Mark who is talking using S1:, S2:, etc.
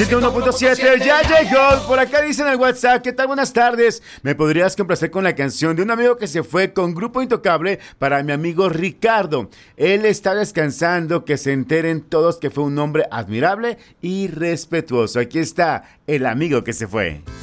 S1: 101.7 ya llegó. Por acá dicen en el WhatsApp: ¿qué tal? Buenas tardes. ¿Me podrías complacer con la canción de un amigo que se fue con Grupo Intocable para mi amigo Ricardo? Él está descansando, que se enteren todos que fue un hombre admirable y respetuoso. Aquí está el amigo que se fue.